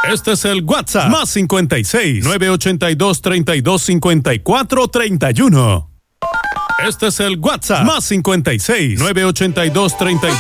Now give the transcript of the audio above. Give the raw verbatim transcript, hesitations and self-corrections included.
Este es el WhatsApp más cincuenta y seis, nueve ochenta y dos, treinta y dos, cincuenta y cuatro, treinta y uno. Este es el WhatsApp más cincuenta y seis, nueve ochenta y dos, treinta y dos